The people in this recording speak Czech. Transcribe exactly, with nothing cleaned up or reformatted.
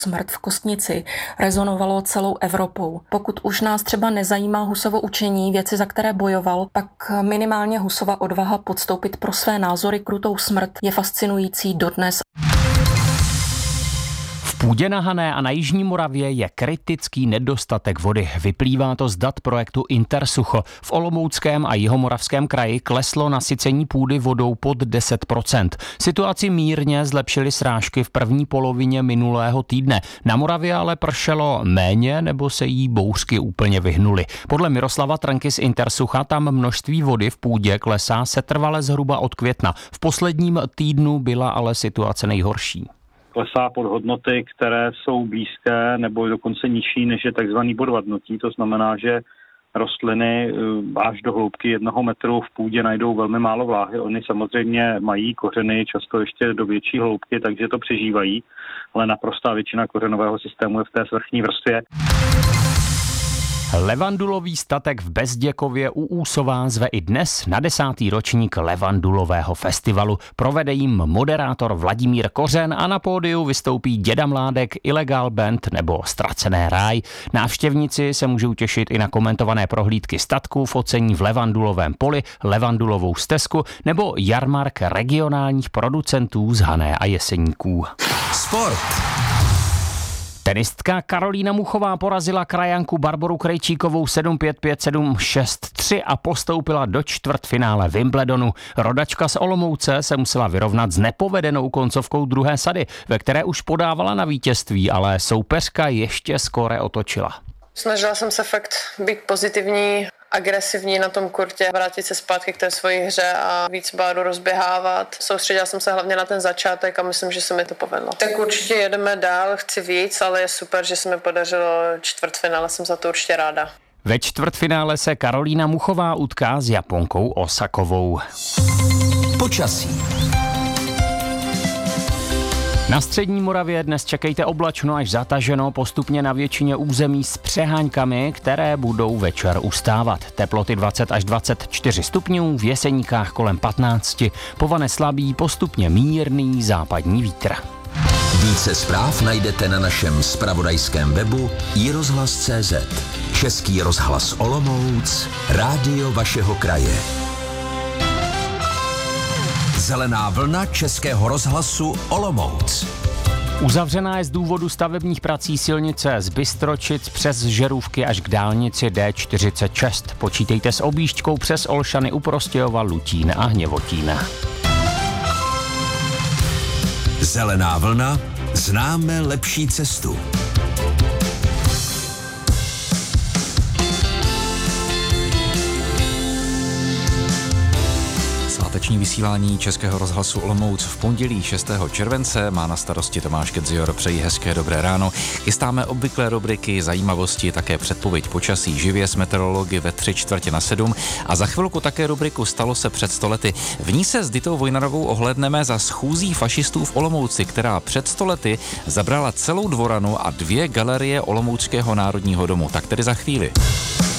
Smrt v Kostnici rezonovalo celou Evropou. Pokud už nás třeba nezajímá Husovo učení, věci, za které bojoval, pak minimálně Husova odvaha podstoupit pro své názory krutou smrt je fascinující dodnes. V půdě na Hané a na jižní Moravě je kritický nedostatek vody. Vyplývá to z dat projektu Intersucho. V Olomouckém a Jihomoravském kraji kleslo nasycení půdy vodou pod deset procent. Situaci mírně zlepšily srážky v první polovině minulého týdne. Na Moravě ale pršelo méně nebo se jí bouřky úplně vyhnuly. Podle Miroslava Trnky z Intersucha tam množství vody v půdě klesá setrvale zhruba od května. V posledním týdnu byla ale situace nejhorší. Klesá pod hodnoty, které jsou blízké nebo dokonce nižší, než je takzvaný bod vadnutí. To znamená, že rostliny až do hloubky jednoho metru v půdě najdou velmi málo vláhy. Oni samozřejmě mají kořeny často ještě do větší hloubky, takže to přežívají, ale naprostá většina kořenového systému je v té svrchní vrstvě. Levandulový statek v Bezděkově u Úsová zve i dnes na desátý ročník Levandulového festivalu. Provede jim moderátor Vladimír Kořen a na pódiu vystoupí Děda Mládek, Ilegal Band nebo Ztracené ráj. Návštěvníci se můžou těšit i na komentované prohlídky statků, focení v Levandulovém poli, Levandulovou stezku nebo jarmark regionálních producentů z Hané a Jeseníků. Sport. Tenistka Karolína Muchová porazila krajanku Barboru Krejčíkovou sedm pět pět sedm šest tři a postoupila do čtvrtfinále Wimbledonu. Rodačka z Olomouce se musela vyrovnat s nepovedenou koncovkou druhé sady, ve které už podávala na vítězství, ale soupeřka ještě skóre otočila. Snažila jsem se fakt být pozitivní, agresivní na tom kurtě, vrátit se zpátky k té svojí hře a víc báru rozběhávat. Soustředila jsem se hlavně na ten začátek a myslím, že se mi to povedlo. Tak určitě jedeme dál, chci víc, ale je super, že se mi podařilo čtvrtfinále, jsem za to určitě ráda. Ve čtvrtfinále se Karolína Muchová utká s Japonkou Osakovou. Počasí. Na střední Moravě dnes čekejte oblačno až zataženo, postupně na většině území s přeháňkami, které budou večer ustávat. Teploty dvacet až dvacet čtyři stupňů, v Jeseníkách kolem patnáct. Povane slabý, postupně mírný západní vítr. Více zpráv najdete na našem zpravodajském webu i rozhlas tečka cé zet. Český rozhlas Olomouc, rádio vašeho kraje. Zelená vlna Českého rozhlasu Olomouc. Uzavřená je z důvodu stavebních prací silnice z Bystročic přes Žerůvky až k dálnici D čtyřicet šest. Počítejte s objížďkou přes Olšany u Prostějova, Lutín a Hněvotín. Zelená vlna, známe lepší cestu. Sváteční vysílání Českého rozhlasu Olomouc v pondělí šestého července má na starosti Tomáš Kedzior. Přeji hezké dobré ráno. Chystáme obvyklé rubriky, zajímavosti, také předpověď počasí živě s meteorology ve tři čtvrtě na sedm a za chvilku také rubriku Stalo se před stolety. V ní se s Ditou Vojnarovou ohlédneme za schůzí fašistů v Olomouci, která před stolety zabrala celou dvoranu a dvě galerie Olomouckého národního domu. Tak tedy za chvíli.